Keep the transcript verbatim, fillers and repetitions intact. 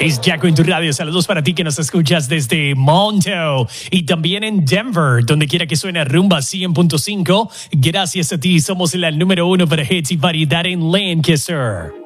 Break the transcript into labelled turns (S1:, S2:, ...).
S1: Es Jaco en tu radio. Saludos para ti que nos escuchas desde Monto y también en Denver, donde quiera que suene Rumba cien punto cinco. Gracias a ti, somos la número uno para hits y variedad en Lancaster.